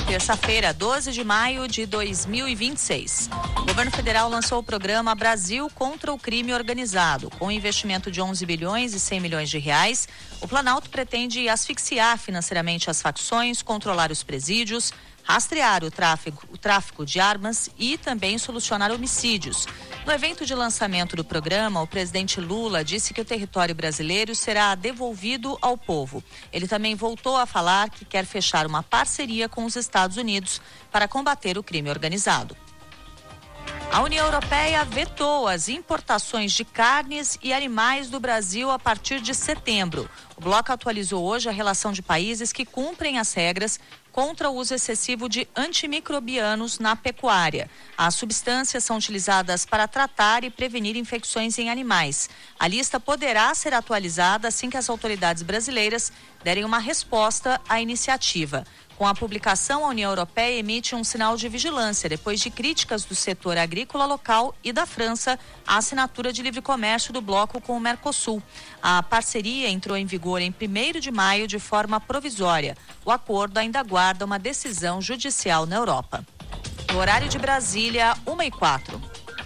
Terça-feira, 12 de maio de 2026. O governo federal lançou o programa Brasil contra o Crime Organizado. Com um investimento de 11 bilhões e 100 milhões de reais, o Planalto pretende asfixiar financeiramente as facções, controlar os presídios, rastrear o tráfico de armas e também solucionar homicídios. No evento de lançamento do programa, o presidente Lula disse que o território brasileiro será devolvido ao povo. Ele também voltou a falar que quer fechar uma parceria com os Estados Unidos para combater o crime organizado. A União Europeia vetou as importações de carnes e animais do Brasil a partir de setembro. O bloco atualizou hoje a relação de países que cumprem as regras contra o uso excessivo de antimicrobianos na pecuária. As substâncias são utilizadas para tratar e prevenir infecções em animais. A lista poderá ser atualizada assim que as autoridades brasileiras derem uma resposta à iniciativa. Com a publicação, a União Europeia emite um sinal de vigilância depois de críticas do setor agrícola local e da França à assinatura de livre comércio do bloco com o Mercosul. A parceria entrou em vigor em 1º de maio de forma provisória. O acordo ainda aguarda uma decisão judicial na Europa. No horário de Brasília, 1h04.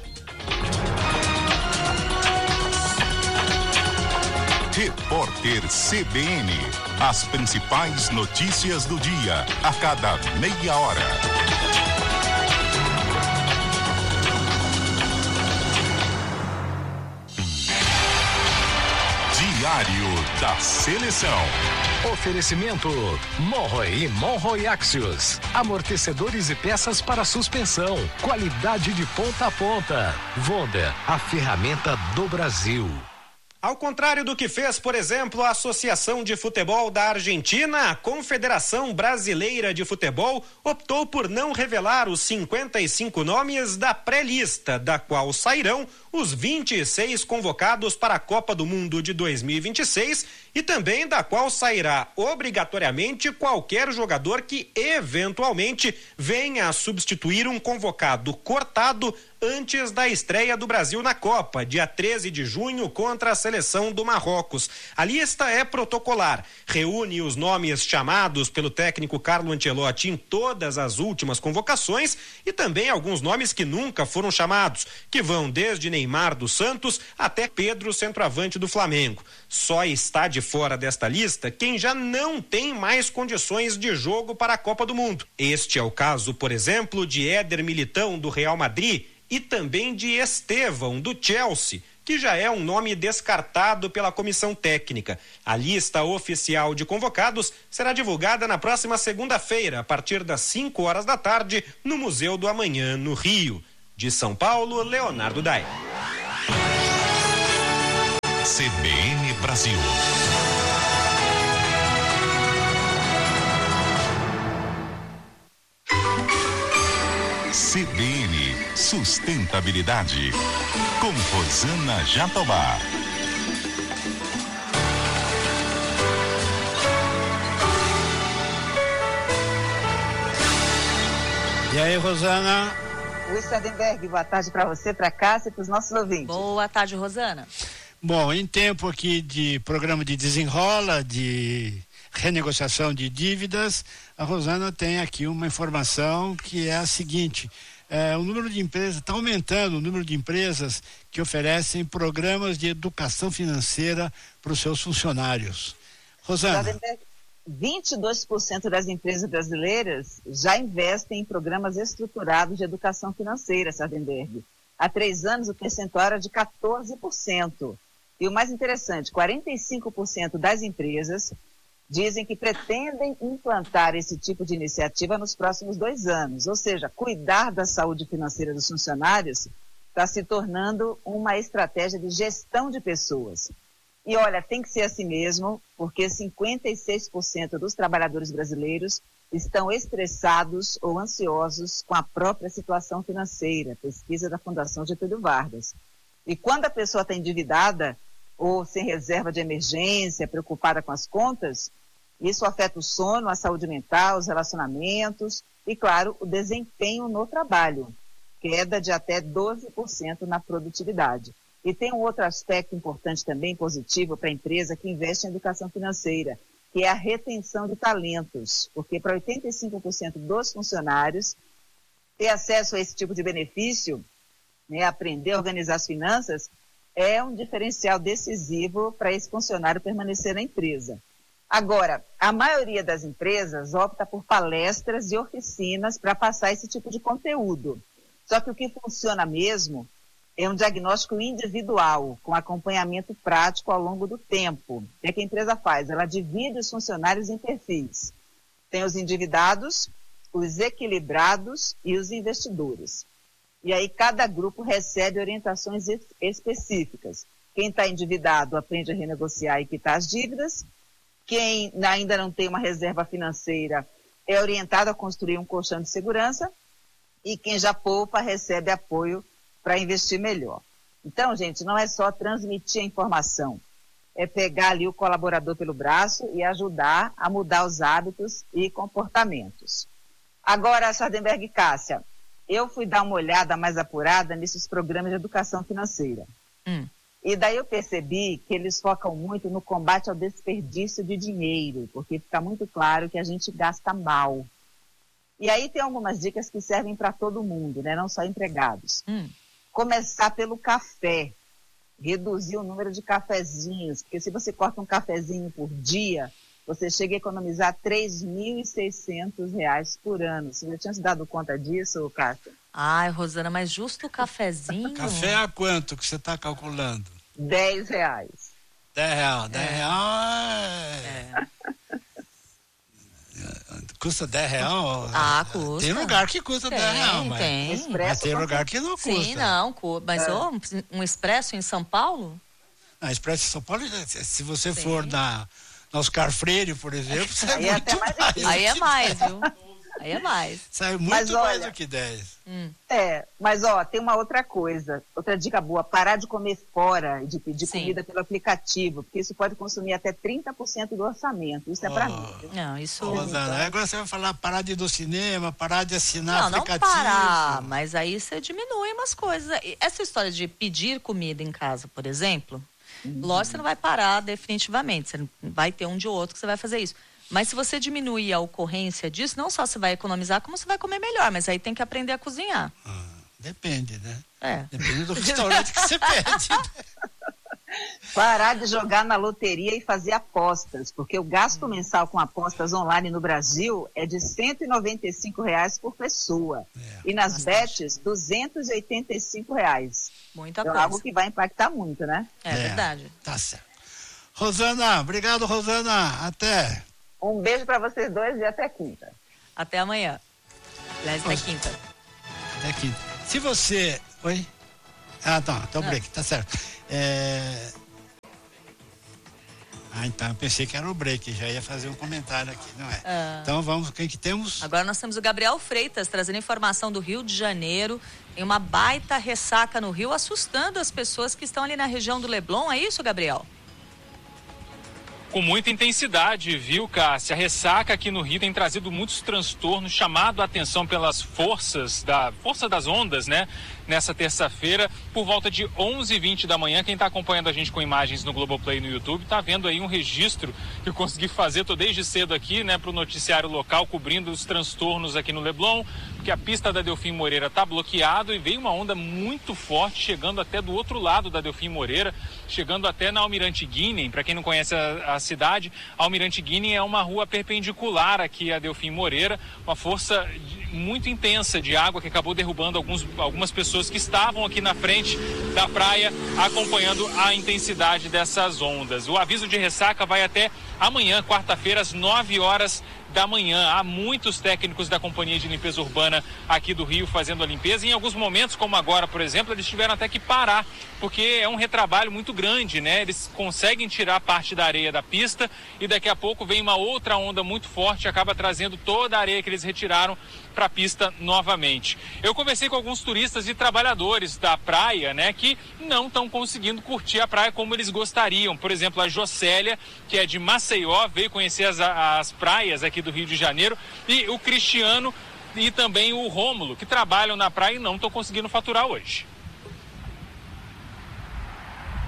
Repórter CBN. As principais notícias do dia, a cada meia hora. Diário da Seleção. Oferecimento Monroe e Monroe Axios. Amortecedores e peças para suspensão. Qualidade de ponta a ponta. Vonda, a ferramenta do Brasil. Ao contrário do que fez, por exemplo, a Associação de Futebol da Argentina, a Confederação Brasileira de Futebol optou por não revelar os 55 nomes da pré-lista, da qual sairão os 26 convocados para a Copa do Mundo de 2026 e também da qual sairá obrigatoriamente qualquer jogador que eventualmente venha a substituir um convocado cortado antes da estreia do Brasil na Copa, dia 13 de junho, contra a seleção do Marrocos. A lista é protocolar, reúne os nomes chamados pelo técnico Carlo Ancelotti em todas as últimas convocações e também alguns nomes que nunca foram chamados, que vão desde Neymar do Santos até Pedro, centroavante do Flamengo. Só está de fora desta lista quem já não tem mais condições de jogo para a Copa do Mundo. Este é o caso, por exemplo, de Éder Militão, do Real Madrid, e também de Estevão, do Chelsea, que já é um nome descartado pela comissão técnica. A lista oficial de convocados será divulgada na próxima segunda-feira, a partir das 5 horas da tarde, no Museu do Amanhã, no Rio. De São Paulo, Leonardo Dai. CBN Brasil. CBN Sustentabilidade, com Rosana Jatobá. E aí, Rosana? Oi, Sardenberg, boa tarde para você, para Cássia e para os nossos ouvintes. Boa tarde, Rosana. Bom, em tempo aqui de programa de desenrola, de renegociação de dívidas, a Rosana tem aqui uma informação que é a seguinte: o número de empresas está aumentando, o número de empresas que oferecem programas de educação financeira para os seus funcionários. Rosana. 22% das empresas brasileiras já investem em programas estruturados de educação financeira, Sardenberg. Há 3 anos o percentual era de 14%. E o mais interessante, 45% das empresas dizem que pretendem implantar esse tipo de iniciativa nos próximos 2 anos. Ou seja, cuidar da saúde financeira dos funcionários está se tornando uma estratégia de gestão de pessoas. E olha, tem que ser assim mesmo, porque 56% dos trabalhadores brasileiros estão estressados ou ansiosos com a própria situação financeira, pesquisa da Fundação Getúlio Vargas. E quando a pessoa está endividada ou sem reserva de emergência, preocupada com as contas, isso afeta o sono, a saúde mental, os relacionamentos e, claro, o desempenho no trabalho, queda de até 12% na produtividade. E tem um outro aspecto importante também, positivo, para a empresa que investe em educação financeira. que é a retenção de talentos, porque para 85% dos funcionários ter acesso a esse tipo de benefício, né, aprender a organizar as finanças, é um diferencial decisivo para esse funcionário permanecer na empresa. Agora, a maioria das empresas opta por palestras e oficinas para passar esse tipo de conteúdo. Só que o que funciona mesmo é um diagnóstico individual, com acompanhamento prático ao longo do tempo. O que a empresa faz? Ela divide os funcionários em perfis. Tem os endividados, os equilibrados e os investidores. E aí cada grupo recebe orientações específicas. Quem está endividado aprende a renegociar e quitar as dívidas. Quem ainda não tem uma reserva financeira é orientado a construir um colchão de segurança. E quem já poupa recebe apoio para investir melhor. Então, gente, não é só transmitir a informação, é pegar ali o colaborador pelo braço e ajudar a mudar os hábitos e comportamentos. Agora, Sardenberg e Cássia, eu fui dar uma olhada mais apurada nesses programas de educação financeira. E daí eu percebi que eles focam muito no combate ao desperdício de dinheiro, porque fica muito claro que a gente gasta mal. E aí tem algumas dicas que servem para todo mundo, né? Não só empregados. Começar pelo café, reduzir o número de cafezinhos, porque se você corta um cafezinho por dia, você chega a economizar R$3.600 por ano. Você já tinha se dado conta disso, Cássia? Ai, Rosana, mas justo o cafezinho... Café a quanto que você está calculando? R$10. R$10. Custa R$10? Ah, custa. Tem lugar que custa R$10, mas tem lugar que não custa. Sim, não, mas um expresso em São Paulo? Expresso em São Paulo, se você for na Oscar Freire, por exemplo, sai muito mais. Aí é mais, viu? Aí é mais. Sai muito mais do que 10. Mas tem uma outra coisa, outra dica boa, parar de comer fora, de pedir comida pelo aplicativo, porque isso pode consumir até 30% do orçamento. Isso é para mim. Não, isso... Rosana, agora você vai falar parar de ir no cinema, parar de assinar aplicativo. Não parar, mas aí você diminui umas coisas. Essa história de pedir comida em casa, por exemplo, lógico, você não vai parar definitivamente, você vai ter um de outro que você vai fazer isso. Mas se você diminuir a ocorrência disso, não só você vai economizar, como você vai comer melhor. Mas aí tem que aprender a cozinhar. Depende, né? Depende do restaurante que você pede. Parar de jogar na loteria e fazer apostas, porque o gasto mensal com apostas online no Brasil é de R$195 por pessoa. E nas bets, R$285. Muita coisa. Algo que vai impactar muito, né? É verdade. Tá certo. Rosana, obrigado, Rosana. Até. Um beijo para vocês dois e até quinta. Até amanhã. Aliás, até quinta. Até quinta. Se você... Oi? Tá o break, tá certo. Então, eu pensei que era o break, já ia fazer um comentário aqui, não é? Então, vamos, quem que temos? Agora nós temos o Gabriel Freitas, trazendo informação do Rio de Janeiro. Tem uma baita ressaca no Rio, assustando as pessoas que estão ali na região do Leblon. É isso, Gabriel? Com muita intensidade, viu, Cássia? A ressaca aqui no Rio tem trazido muitos transtornos, chamado a atenção pelas força das ondas, né? Nessa terça-feira, por volta de 11h20 da manhã. Quem está acompanhando a gente com imagens no Globoplay no YouTube, está vendo aí um registro que eu consegui fazer, tô desde cedo aqui, né, para o noticiário local, cobrindo os transtornos aqui no Leblon, porque a pista da Delfim Moreira está bloqueada e veio uma onda muito forte, chegando até do outro lado da Delfim Moreira, chegando até na Almirante Guinen. Para quem não conhece a cidade, a Almirante Guinen é uma rua perpendicular aqui à Delfim Moreira, uma força muito intensa de água que acabou derrubando algumas pessoas que estavam aqui na frente da praia acompanhando a intensidade dessas ondas. O aviso de ressaca vai até amanhã, quarta-feira, às 9h da manhã. Há muitos técnicos da Companhia de Limpeza Urbana aqui do Rio fazendo a limpeza. Em alguns momentos, como agora, por exemplo, eles tiveram até que parar, porque é um retrabalho muito grande, né? Eles conseguem tirar parte da areia da pista e daqui a pouco vem uma outra onda muito forte e acaba trazendo toda a areia que eles retiraram para a pista novamente. Eu conversei com alguns turistas e trabalhadores da praia, né, que não estão conseguindo curtir a praia como eles gostariam. Por exemplo, a Jocélia, que é de Maceió, veio conhecer as praias aqui do Rio de Janeiro, e o Cristiano e também o Rômulo, que trabalham na praia e não estão conseguindo faturar hoje.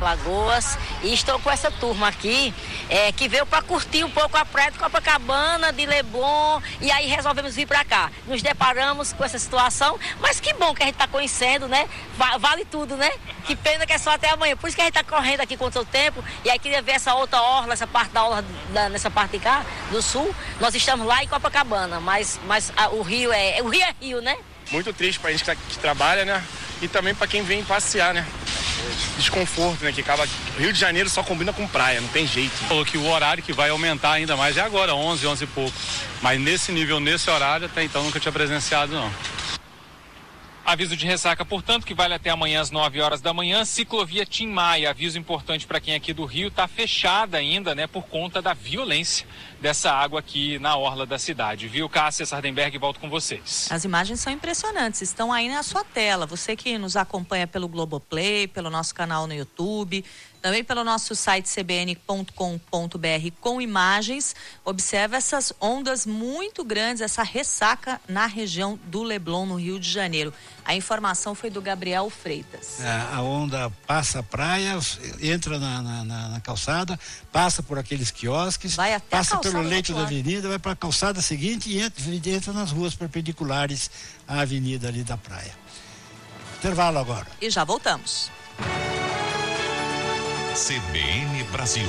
Lagoas, e estou com essa turma aqui, que veio para curtir um pouco a praia de Copacabana, de Leblon, e aí resolvemos vir para cá. Nos deparamos com essa situação, mas que bom que a gente está conhecendo, né? Vale tudo, né? Que pena que é só até amanhã. Por isso que a gente está correndo aqui contra o tempo, e aí queria ver essa outra orla, essa parte da orla, nessa parte de cá, do sul. Nós estamos lá em Copacabana, mas o rio é rio, né? Muito triste pra gente que trabalha, né? E também pra quem vem passear, né? Desconforto, né? Que acaba... Rio de Janeiro só combina com praia, não tem jeito. Falou que o horário que vai aumentar ainda mais é agora, 11 e pouco. Mas nesse nível, nesse horário, até então nunca tinha presenciado, não. Aviso de ressaca, portanto, que vale até amanhã às 9 horas da manhã. Ciclovia Tim Maia, aviso importante para quem é aqui do Rio, está fechada ainda, né, por conta da violência dessa água aqui na orla da cidade. Viu, Cássia Sardenberg? Volto com vocês. As imagens são impressionantes, estão aí na sua tela. Você que nos acompanha pelo Globoplay, pelo nosso canal no YouTube, também pelo nosso site cbn.com.br com imagens, observa essas ondas muito grandes, essa ressaca na região do Leblon, no Rio de Janeiro. A informação foi do Gabriel Freitas. A onda passa a praia, entra na calçada, passa por aqueles quiosques, vai até passa pelo leito da avenida, vai para a calçada seguinte e entra nas ruas perpendiculares à avenida ali da praia. Intervalo agora. E já voltamos. CBN Brasil.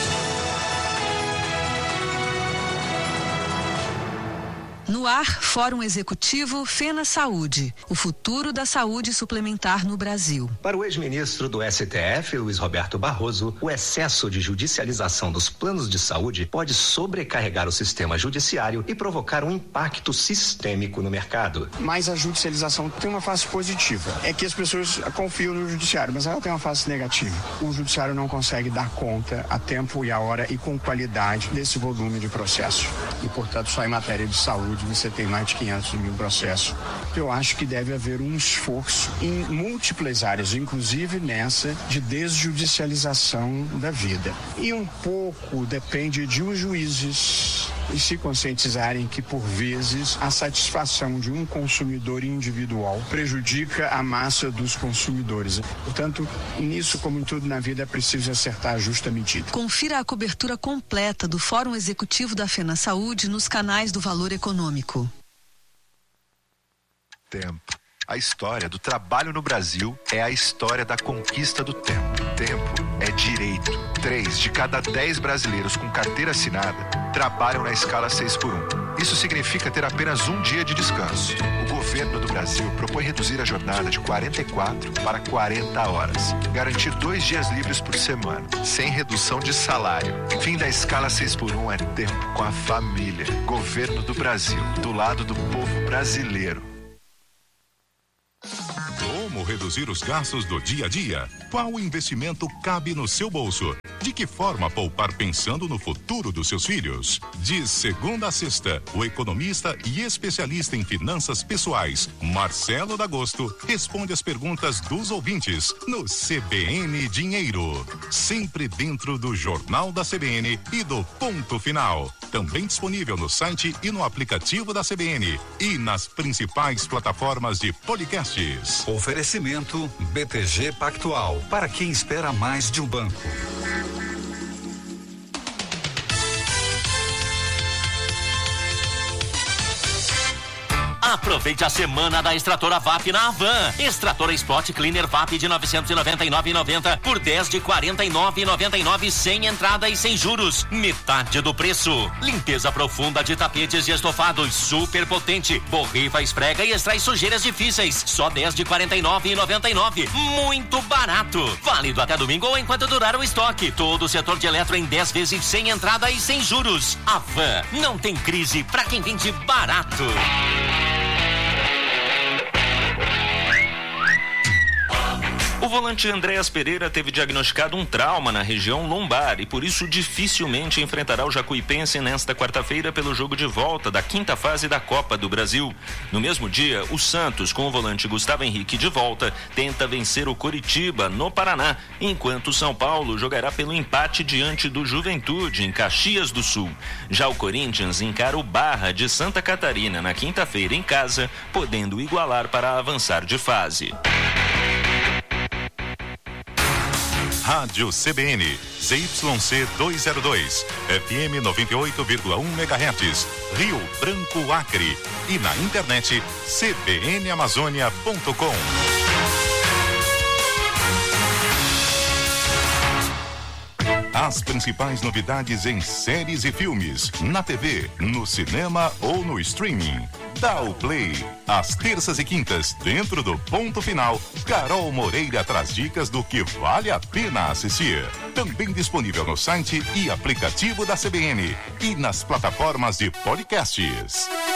No ar, Fórum Executivo Fena Saúde, o futuro da saúde suplementar no Brasil. Para o ex-ministro do STF, Luiz Roberto Barroso, o excesso de judicialização dos planos de saúde pode sobrecarregar o sistema judiciário e provocar um impacto sistêmico no mercado. Mas a judicialização tem uma face positiva. É que as pessoas confiam no judiciário, mas ela tem uma face negativa. O judiciário não consegue dar conta a tempo e a hora e com qualidade desse volume de processo. E, portanto, só em matéria de saúde você tem mais de 500 mil processos. Eu acho que deve haver um esforço em múltiplas áreas, inclusive nessa de desjudicialização da vida. E um pouco depende de os juízes e se conscientizarem que, por vezes, a satisfação de um consumidor individual prejudica a massa dos consumidores. Portanto, nisso, como em tudo na vida, é preciso acertar a justa medida. Confira a cobertura completa do Fórum Executivo da Fena Saúde nos canais do Valor Econômico. Tempo. A história do trabalho no Brasil é a história da conquista do tempo. Tempo é direito. 3 de cada 10 brasileiros com carteira assinada trabalham na escala 6x1. Isso significa ter apenas um dia de descanso. O governo do Brasil propõe reduzir a jornada de 44 para 40 horas. Garantir 2 dias livres por semana, sem redução de salário. Fim da escala 6x1 é tempo com a família. Governo do Brasil, do lado do povo brasileiro. Como reduzir os gastos do dia a dia? Qual investimento cabe no seu bolso? De que forma poupar pensando no futuro dos seus filhos? De segunda a sexta, o economista e especialista em finanças pessoais, Marcelo D'Agosto, responde as perguntas dos ouvintes no CBN Dinheiro. Sempre dentro do Jornal da CBN e do Ponto Final. Também disponível no site e no aplicativo da CBN e nas principais plataformas de podcasts. Oferecimento BTG Pactual, para quem espera mais de um banco. Aproveite a semana da extratora VAP na Havan. Extratora Spot Cleaner VAP de R$ 999,90 por 10 de R$ 49,99 sem entrada e sem juros. Metade do preço. Limpeza profunda de tapetes e estofados super potente. Borrifa, esfrega e extrai sujeiras difíceis. Só 10 de R$ 49,99. Muito barato. Válido até domingo ou enquanto durar o estoque. Todo o setor de eletro em 10 vezes sem entrada e sem juros. Havan. Não tem crise pra quem vende barato. O volante Andréas Pereira teve diagnosticado um trauma na região lombar e por isso dificilmente enfrentará o Jacuipense nesta quarta-feira pelo jogo de volta da 5ª fase da Copa do Brasil. No mesmo dia, o Santos, com o volante Gustavo Henrique de volta, tenta vencer o Coritiba no Paraná, enquanto o São Paulo jogará pelo empate diante do Juventude em Caxias do Sul. Já o Corinthians encara o Barra de Santa Catarina na quinta-feira em casa, podendo igualar para avançar de fase. Rádio CBN, ZYC 202, FM 98,1 MHz, Rio Branco, Acre. E na internet, cbnamazônia.com. As principais novidades em séries e filmes, na TV, no cinema ou no streaming. Dá o play. Às terças e quintas, dentro do Ponto Final, Carol Moreira traz dicas do que vale a pena assistir. Também disponível no site e aplicativo da CBN e nas plataformas de podcasts.